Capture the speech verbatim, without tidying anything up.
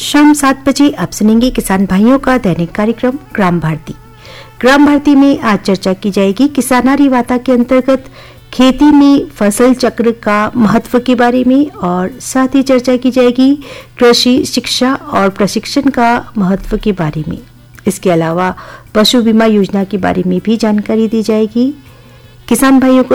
शाम सात बजे आप सुनेंगे किसान भाइयों का दैनिक कार्यक्रम ग्राम भारती। ग्राम भारती में आज चर्चा की जाएगी किसानारी वार्ता के अंतर्गत खेती में फसल चक्र का महत्व के बारे में और साथ ही चर्चा की जाएगी कृषि शिक्षा और प्रशिक्षण का महत्व के बारे में। इसके अलावा पशु बीमा योजना के बारे में भी जानकारी दी जाएगी। किसान भाइयों को